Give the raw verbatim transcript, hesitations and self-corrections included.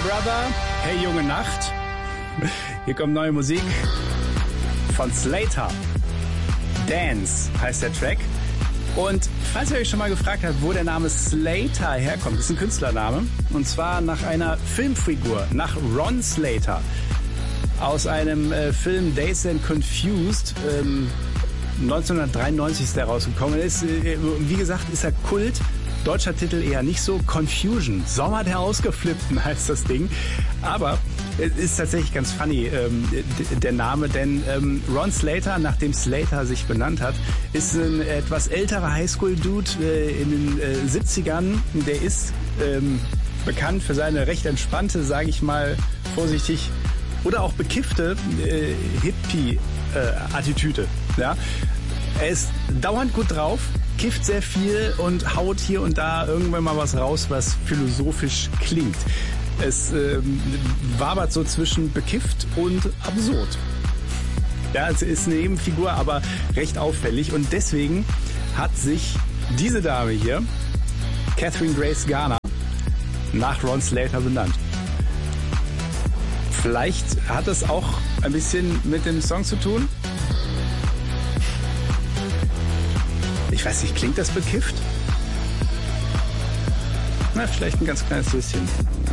Brother, Hey junge Nacht. Hier kommt neue Musik von Slater. Dance heißt der Track. Und falls ihr euch schon mal gefragt habt, wo der Name Slater herkommt, das ist ein Künstlername. Und zwar nach einer Filmfigur, nach Ron Slater. Aus einem äh, Film Dazed and Confused. Ähm, neunzehnhundertdreiundneunzig ist der rausgekommen. Ist, äh, wie gesagt, ist er Kult. Deutscher Titel eher nicht so. Confusion. Sommer der Ausgeflippten heißt das Ding. Aber es ist tatsächlich ganz funny, ähm, der Name, denn ähm, Ron Slater, nachdem Slater sich benannt hat, ist ein etwas älterer Highschool-Dude äh, in den äh, siebzigern. Der ist ähm, bekannt für seine recht entspannte, sage ich mal vorsichtig, oder auch bekiffte äh, Hippie-Attitüde. Äh, ja? Er ist dauernd gut drauf, kifft sehr viel und haut hier und da irgendwann mal was raus, was philosophisch klingt. Es ähm, wabert so zwischen bekifft und absurd. Ja, es ist eine Nebenfigur, aber recht auffällig. Und deswegen hat sich diese Dame hier, Catherine Grace Garner, nach Ron Slater benannt. Vielleicht hat es auch ein bisschen mit dem Song zu tun. Ich weiß nicht, klingt das bekifft? Na, vielleicht ein ganz kleines bisschen.